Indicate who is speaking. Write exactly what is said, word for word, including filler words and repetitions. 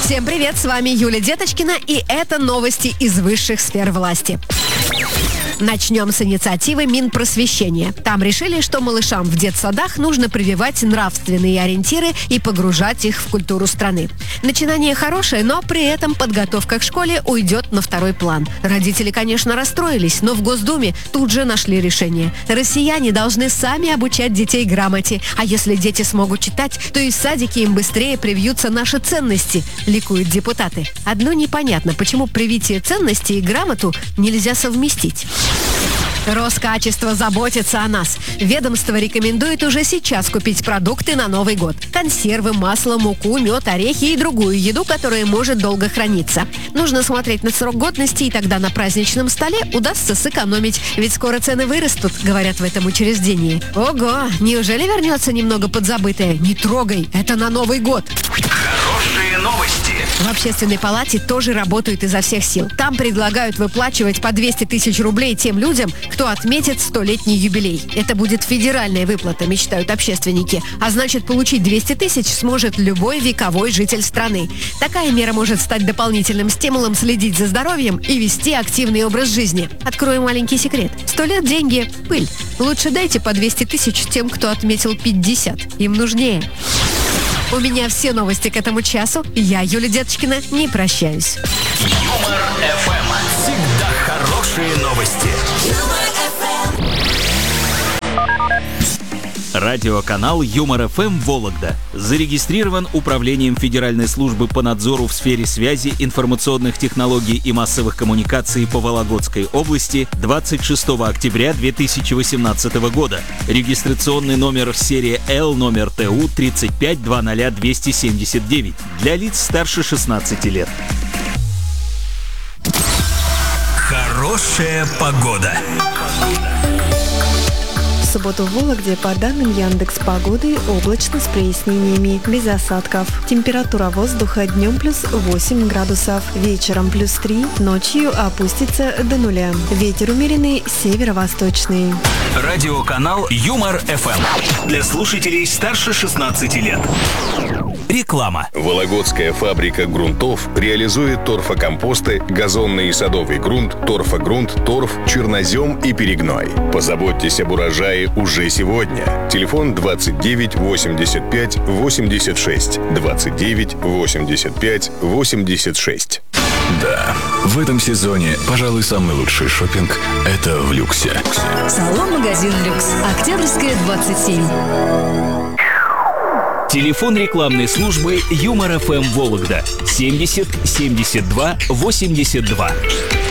Speaker 1: Всем привет, с вами Юлия Деточкина, и это новости из высших сфер власти. Начнем с инициативы Минпросвещения. Там решили, что малышам в детсадах нужно прививать нравственные ориентиры и погружать их в культуру страны. Начинание хорошее, но при этом подготовка к школе уйдет на второй план. Родители, конечно, расстроились, но в Госдуме тут же нашли решение. Россияне должны сами обучать детей грамоте, а если дети смогут читать, то и в садике им быстрее привьются наши ценности, ликуют депутаты. Одно непонятно, почему привитие ценностей и грамоту нельзя совместить. Роскачество заботится о нас. Ведомство рекомендует уже сейчас купить продукты на Новый год. Консервы, масло, муку, мед, орехи и другую еду, которая может долго храниться. Нужно смотреть на срок годности, и тогда на праздничном столе удастся сэкономить. Ведь скоро цены вырастут, говорят в этом учреждении. Ого, неужели вернется немного подзабытое? Не трогай, это на Новый год.
Speaker 2: Хорошие новости.
Speaker 1: В общественной палате тоже работают изо всех сил. Там предлагают выплачивать по двести тысяч рублей тем людям, кто отметит столетний юбилей. Это будет федеральная выплата, мечтают общественники. А значит, получить двести тысяч сможет любой вековой житель страны. Такая мера может стать дополнительным стимулом следить за здоровьем и вести активный образ жизни. Открою маленький секрет. Сто лет деньги – пыль. Лучше дайте по двести тысяч тем, кто отметил пятьдесят. Им нужнее. У меня все новости к этому часу. Я, Юлия Деточкина, не прощаюсь.
Speaker 2: Юмор эф эм. Всегда хорошие новости.
Speaker 3: Радиоканал Юмор эф эм Вологда зарегистрирован Управлением Федеральной службы по надзору в сфере связи, информационных технологий и массовых коммуникаций по Вологодской области двадцать шестого октября две тысячи восемнадцатого года. Регистрационный номер серии Л номер Т У тридцать пять двадцать двести семьдесят девять для лиц старше шестнадцати лет.
Speaker 2: Хорошая погода.
Speaker 4: В субботу в Вологде, по данным Яндекс.Погоды, облачно с прояснениями, без осадков. Температура воздуха днем плюс восемь градусов, вечером плюс три, ночью опустится до нуля. Ветер умеренный, северо-восточный.
Speaker 2: Радиоканал Юмор эф эм. Для слушателей старше шестнадцати лет. Реклама.
Speaker 5: Вологодская фабрика грунтов реализует торфокомпосты, газонный и садовый грунт, торфогрунт, торф, чернозем и перегной. Позаботьтесь об урожае уже сегодня. Телефон двадцать девять восемьдесят пять восемьдесят шесть. двадцать девять восемьдесят пять восемьдесят шесть.
Speaker 6: Да, в этом сезоне, пожалуй, самый лучший шопинг – это в люксе.
Speaker 7: Салон-магазин «Люкс». Октябрьская, двадцать семь.
Speaker 3: Телефон рекламной службы Юмор эф эм Вологда семьдесят семьдесят два восемьдесят два.